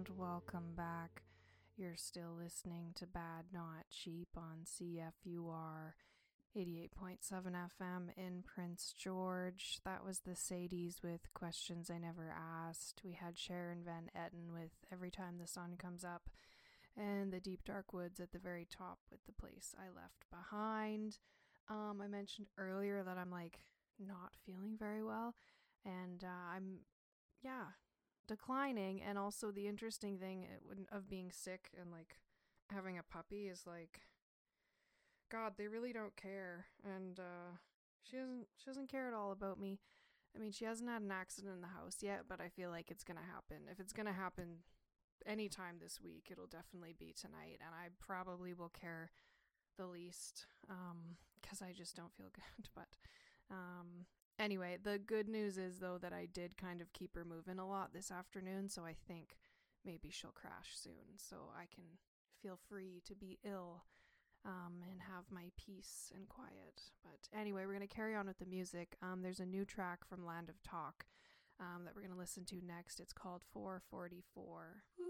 and welcome back. You're still listening to Bad Not Cheap on CFUR 88.7 FM in Prince George. That was the Sadies with Questions I Never Asked. We had Sharon Van Etten with Every Time the Sun Comes Up, and the Deep Dark Woods at the very top with The Place I Left Behind. I mentioned earlier that I'm not feeling very well, and I'm declining. And also the interesting thing of being sick and having a puppy is God, they really don't care. And she doesn't care at all about me. I mean, she hasn't had an accident in the house yet, but I feel like it's gonna happen. If it's gonna happen anytime this week, it'll definitely be tonight, and I probably will care the least, because I just don't feel good. But anyway, the good news is though that I did kind of keep her moving a lot this afternoon, so I think maybe she'll crash soon, so I can feel free to be ill and have my peace and quiet. But anyway, we're going to carry on with the music. There's a new track from Land of Talk that we're going to listen to next. It's called 444.